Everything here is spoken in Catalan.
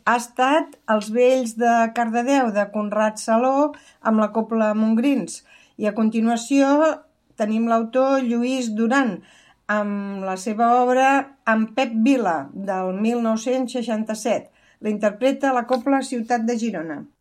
ha estat Els vells de Cardedeu, de Conrad Saló, amb la Cobla Montgrins. I a continuació tenim l'autor Lluís Duran, amb la seva obra Amb Pep Vila, del 1967. La interpreta la Cobla Ciutat de Girona.